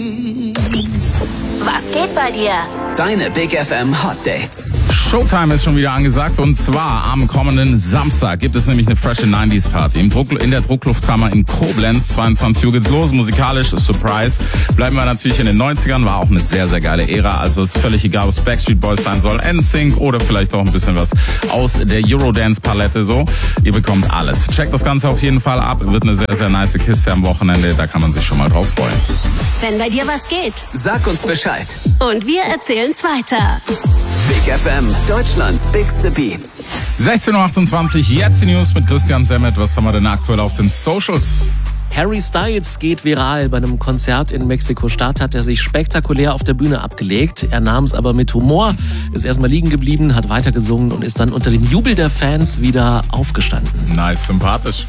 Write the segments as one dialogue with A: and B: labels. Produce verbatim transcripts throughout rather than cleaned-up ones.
A: Was geht bei dir?
B: Deine Big F M Hot Dates.
C: Showtime ist schon wieder angesagt und zwar am kommenden Samstag gibt es nämlich eine frische neunziger Party im Druck, in der Druckluftkammer in Koblenz. zweiundzwanzig Uhr geht's los, musikalisch Surprise. Bleiben wir natürlich in den neunzigern, war auch eine sehr, sehr geile Ära. Also ist völlig egal, ob es Backstreet Boys sein soll, N Sync oder vielleicht auch ein bisschen was aus der Eurodance-Palette so. Ihr bekommt alles. Checkt das Ganze auf jeden Fall ab. Wird eine sehr, sehr nice Kiste am Wochenende. Da kann man sich schon mal drauf freuen.
A: Wenn bei dir was geht.
B: Sag uns Bescheid.
A: Und wir erzählen's weiter.
B: Big F M, Deutschlands bigste Beats.
C: sechzehn Uhr achtundzwanzig, jetzt die News mit Christian Semmet. Was haben wir denn aktuell auf den Socials?
D: Harry Styles geht viral. Bei einem Konzert in Mexiko-Stadt hat er sich spektakulär auf der Bühne abgelegt. Er nahm es aber mit Humor, ist erstmal liegen geblieben, hat weitergesungen und ist dann unter dem Jubel der Fans wieder aufgestanden.
C: Nice, sympathisch.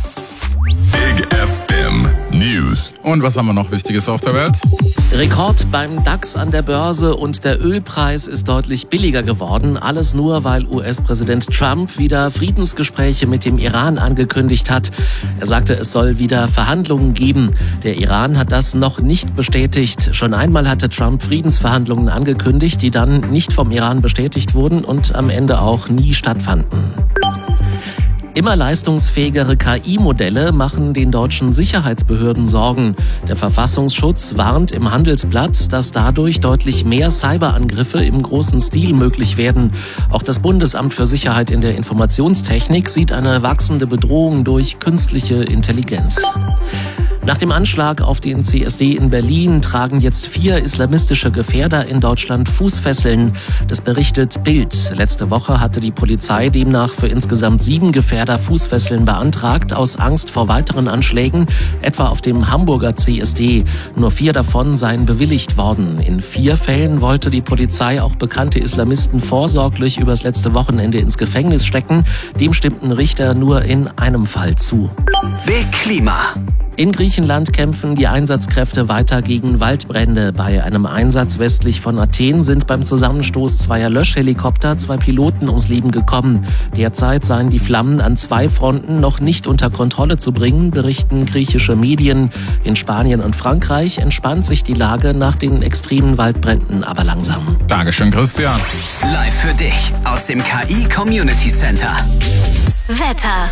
E: Big F M News.
C: Und was haben wir noch Wichtiges auf der Welt?
D: Rekord beim DAX an der Börse und der Ölpreis ist deutlich billiger geworden. Alles nur, weil U S-Präsident Trump wieder Friedensgespräche mit dem Iran angekündigt hat. Er sagte, es soll wieder Verhandlungen geben. Der Iran hat das noch nicht bestätigt. Schon einmal hatte Trump Friedensverhandlungen angekündigt, die dann nicht vom Iran bestätigt wurden und am Ende auch nie stattfanden. Immer leistungsfähigere K I-Modelle machen den deutschen Sicherheitsbehörden Sorgen. Der Verfassungsschutz warnt im Handelsblatt, dass dadurch deutlich mehr Cyberangriffe im großen Stil möglich werden. Auch das Bundesamt für Sicherheit in der Informationstechnik sieht eine wachsende Bedrohung durch künstliche Intelligenz. Nach dem Anschlag auf den C S D in Berlin tragen jetzt vier islamistische Gefährder in Deutschland Fußfesseln. Das berichtet Bild. Letzte Woche hatte die Polizei demnach für insgesamt sieben Gefährder Fußfesseln beantragt, aus Angst vor weiteren Anschlägen, etwa auf dem Hamburger C S D. Nur vier davon seien bewilligt worden. In vier Fällen wollte die Polizei auch bekannte Islamisten vorsorglich übers letzte Wochenende ins Gefängnis stecken. Dem stimmten Richter nur in einem Fall zu.
B: Big Klima.
D: In Griechenland kämpfen die Einsatzkräfte weiter gegen Waldbrände. Bei einem Einsatz westlich von Athen sind beim Zusammenstoß zweier Löschhelikopter zwei Piloten ums Leben gekommen. Derzeit seien die Flammen an zwei Fronten noch nicht unter Kontrolle zu bringen, berichten griechische Medien. In Spanien und Frankreich entspannt sich die Lage nach den extremen Waldbränden aber langsam.
C: Dankeschön, Christian.
B: Live für dich aus dem K I Community Center.
A: Wetter.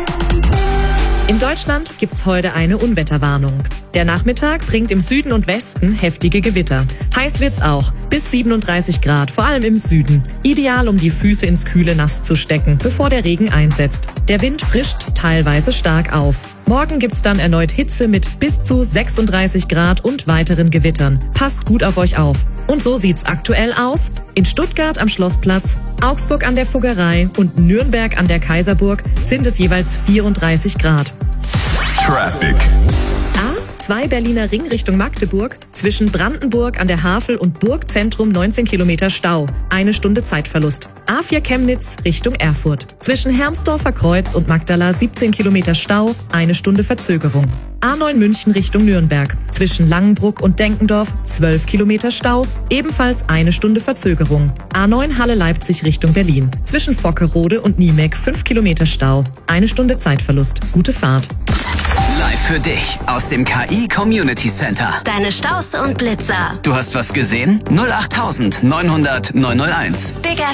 F: In Deutschland gibt's heute eine Unwetterwarnung. Der Nachmittag bringt im Süden und Westen heftige Gewitter. Heiß wird's auch, bis siebenunddreißig Grad, vor allem im Süden. Ideal, um die Füße ins kühle Nass zu stecken, bevor der Regen einsetzt. Der Wind frischt teilweise stark auf. Morgen gibt's dann erneut Hitze mit bis zu sechsunddreißig Grad und weiteren Gewittern. Passt gut auf euch auf. Und so sieht's aktuell aus. In Stuttgart am Schlossplatz, Augsburg an der Fuggerei und Nürnberg an der Kaiserburg sind es jeweils vierunddreißig Grad.
E: Traffic.
F: A zwei Berliner Ring Richtung Magdeburg, zwischen Brandenburg an der Havel und Burgzentrum neunzehn Kilometer Stau, eine Stunde Zeitverlust. A vier Chemnitz Richtung Erfurt, zwischen Hermsdorfer Kreuz und Magdala siebzehn Kilometer Stau, eine Stunde Verzögerung. A neun München Richtung Nürnberg, zwischen Langenbruck und Denkendorf zwölf Kilometer Stau, ebenfalls eine Stunde Verzögerung. A neun Halle Leipzig Richtung Berlin, zwischen Vockerode und Niemek fünf Kilometer Stau, eine Stunde Zeitverlust. Gute Fahrt.
B: Live für dich aus dem K I Community Center.
A: Deine Staus und Blitzer.
B: Du hast was gesehen? null acht neunhundert neunhunderteins.
A: Big